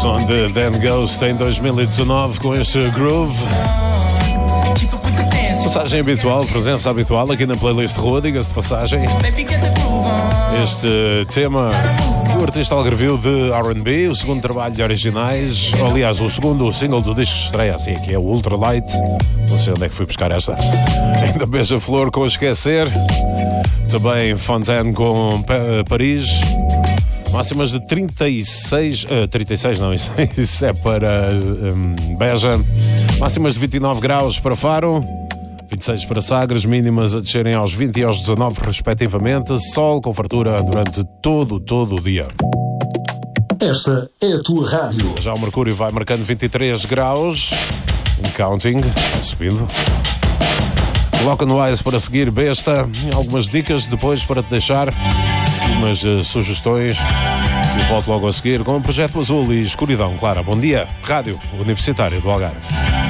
Som de Dan Ghost em 2019 com este groove. Passagem habitual, presença habitual aqui na playlist Rua, diga-se de passagem. Este tema que o artista algarvio de R&B, o segundo trabalho de originais, aliás, o segundo single do disco de estreia, assim, que é o Ultralight. Não sei onde é que fui buscar esta. Ainda Beija-Flor com Esquecer. Também Fontaine com Paris. Máximas de 36 não, isso é para Beja. Máximas de 29 graus para Faro, 26 para Sagres, mínimas a descerem aos 20 e aos 19 respectivamente. Sol com fartura durante todo o dia. Esta é a tua rádio. Já o mercúrio vai marcando 23 graus. Counting, subindo. Coloca no Ice para seguir Besta. Algumas dicas depois para te deixar umas sugestões e volto logo a seguir com o Projeto Azul e Escuridão Clara. Bom dia, Rádio Universitária do Algarve.